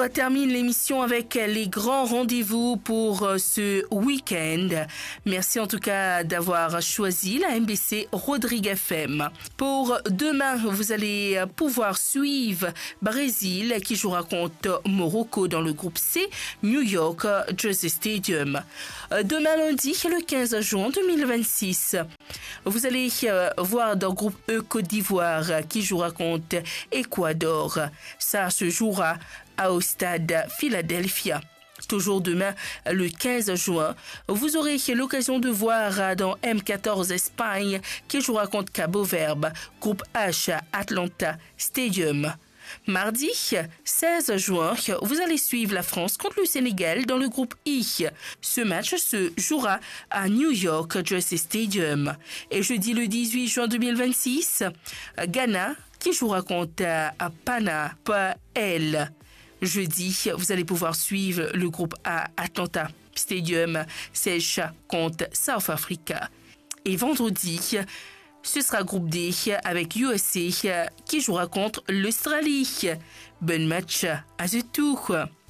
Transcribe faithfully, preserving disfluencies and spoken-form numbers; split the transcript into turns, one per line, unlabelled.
on termine l'émission avec les grands rendez-vous pour ce week-end. Merci en tout cas d'avoir choisi la M B C Rodrigue F M. Pour demain, vous allez pouvoir suivre Brésil qui jouera contre Morocco dans le groupe C, New York Jersey Stadium. Demain lundi, le quinze juin deux mille vingt-six, vous allez voir dans le groupe E Côte d'Ivoire qui jouera contre Équador. Ça se jouera au stade Philadelphia. Toujours demain, le quinze juin, vous aurez l'occasion de voir dans M quatorze Espagne qui jouera contre Cabo Verde, groupe H, Atlanta Stadium. Mardi seize juin, vous allez suivre la France contre le Sénégal dans le groupe I. Ce match se jouera à New York Jersey Stadium. Et jeudi le dix-huit juin deux mille vingt-six, Ghana qui jouera contre Pana L. Jeudi, vous allez pouvoir suivre le groupe A Atlanta Stadium, Sèche contre South Africa. Et vendredi, ce sera groupe D avec U S A qui jouera contre l'Australie. Bon match à ce tour.